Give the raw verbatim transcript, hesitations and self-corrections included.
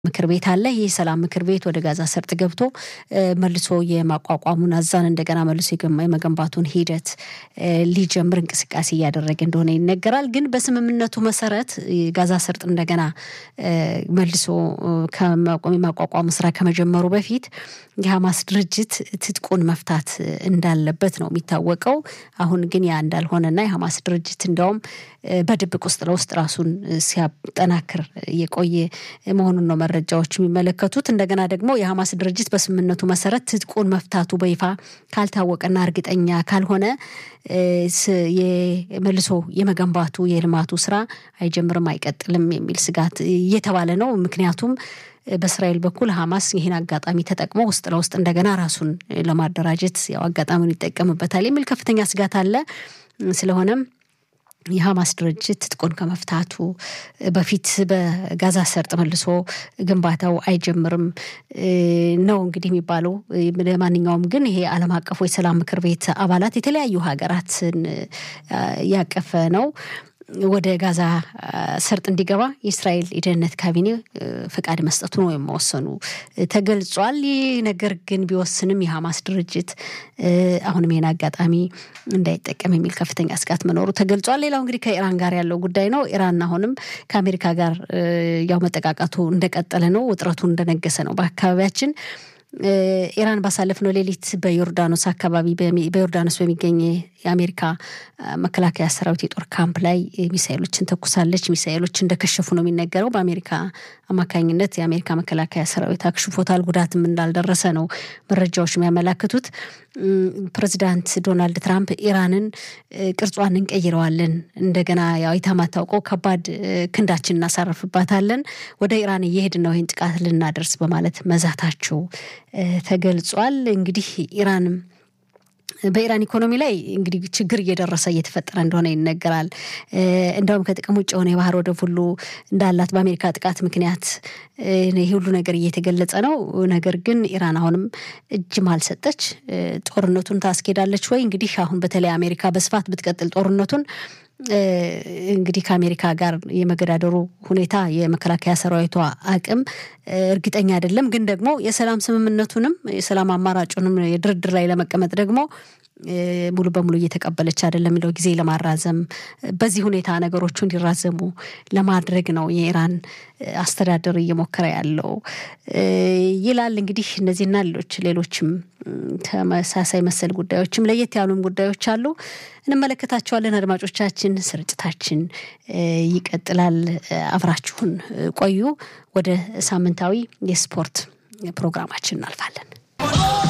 ምክር ቤት አለ የሰላም ምክር ቤት ወደ ጋዛ ሰርጥ ገብቶ መልሶ የማቋቋሙን አዛን እንደገና መልሶ የመገንባቱን ሂደት ሊጀምር እንቅስቃሴ ያደረገ እንደሆነ ይነገራል ግን በስምምነቱ መሰረት ጋዛ ሰርጥ እንደገና መልሶ ከማቋቋሙ ስራ ከመጀመሩ በፊት የሐማስ ድርጅት ትጥቁን መፍታት እንዳለበት ነው የሚታወቀው አሁን ግን ያ እንዳልሆነና የሐማስ ድርጅት እንደውም በድብቅ ውስጥ ለውስጥ ራሱን ሲያጠናክር የቆየ መሆኑን ነው መረጃዎች የሚመለከቱት እንደገና ደግሞ የሐማስ ድርጅት በስምምነቱ መሰረት ትጥቁን መፍታቱ በይፋ ካልታወቀና እርግጠኛ ካልሆነ የመልሶ የመገንባቱ የልማቱ ስራ አይጀምርም አይቀጥልም የሚል ስጋት እየተባለ ነው ምክንያቱም በእስራኤል በኩል ሐማስ ይሄን አጋጣሚ ተጠቅሞ ውስጥ ለውስጥ እንደገና ራሱን ለማደራጀት ያው አጋጣሚውን ይጠቀምበታል የሚል ከፍተኛ ስጋት አለ ስለሆነም የሐማስ ድርጅት ትጥቁን ከመፍታቱ በፊት በጋዛ ሰርጥ መልሶ ግንባታው አይጀምርም ነው እንግዲህ የሚባለው ለማንኛውም ግን ይሄ ዓለም አቀፉ የሰላም ምክር ቤት አባላት የተለያዩ ሀገራትን ያቀፈ ነው ወደ ጋዛ ሰርጥ እንዲገባ የእስራኤል የደህንነት ካቢኔ ፈቃድ መስጠቱ ነው የመወሰኑ ተገልጿል ነገር ግን ቢወስንም የሐማስ ድርጅት አሁንም የና አጋጣሚ እንዳይጠቀም የሚል ከፍተኛ ስጋት መኖሩ ተገልጿል ሌላው እንግዲህ ከኢራን ጋር ያለው ጉዳይ ነው ኢራን አሁንም ከአሜሪካ ጋር ያው መጠቃቃቱ እንደቀጠለ ነው ውጥረቱ እንደነገሰ ነው በአካባቢያችን ኢራን ባሳለፍነው ሌሊት በዮርዳኖስ አካባቢ በዮርዳኖስ በሚገኝ የአሜሪካ መከላከያ ሰራዊት የጦር ካምፕ ላይ ሚሳኤሎችን ተኩሳለች ሚሳኤሎች እንደከሸፉ ነው የሚነገረው በአሜሪካ አማካኝነት የአሜሪካ መከላከያ ሰራዊት አክሽፎታል ጉዳትም እንዳልደረሰ ነው መረጃዎች የሚያመለክቱት ፕሬዝዳንት ዶናልድ ትራምፕ ኢራንን ቅርጿን እንቀይረዋለን እንደገና ያው ይታማታውቀው ከባድ ክንዳችን እናሳርፍባታለን ወደ ኢራን እየሄድን ነው ይህን ጥቃት ልናደርስ በማለት መዛታቸው ተገልጿል እንግዲህ ኢራንም በኢራን ኢኮኖሚ ላይ እንግዲህ ችግር እየደረሰ እየተፈጠረ እንደሆነ ይነገራል እንደውም ከጥቅም ውጭ ሆነ የባህር ወደብ ሁሉ እንዳላት በአሜሪካ ጥቃት ምክንያት ይሄ ሁሉ ነገር እየተገለጸ ነው ነገር ግን ኢራን አሁንም እጅ ማልሰጠች ጦርነቱን ታስኬዳለች ወይ እንግዲህ አሁን በተለይ አሜሪካ በስፋት ብትቀጥል ጦርነቱን እንግዲህ ከአሜሪካ ጋር የመገዳደሩ ሁኔታ የመከላከያ ሰራዊቷ አቅም እርግጠኛ አይደለም ግን ደግሞ የሰላም ስምምነቱንም የሰላም አማራጩንም የድርድር ላይ ለመቀመጥ ደግሞ ሙሉ በሙሉ እየተቀበለች አይደለም የሚለው ጊዜ ለማራዘም በዚህ ሁኔታ ነገሮቹ እንዲራዘሙ ለማድረግ ነው የኢራን አስተዳደር እየሞከረ ያለው ይላል እንግዲህ እነዚህና ሌሎች ሌሎችም ተመሳሳይ መሰል ጉዳዮችም ለየት ያሉም ጉዳዮች አሉ እንመለከታቸዋለን አድማጮቻችን ስርጭታችን ይቀጥላል አብራችሁን ቆዩ ወደ ሳምንታዊ የስፖርት ፕሮግራማችን እናልፋለን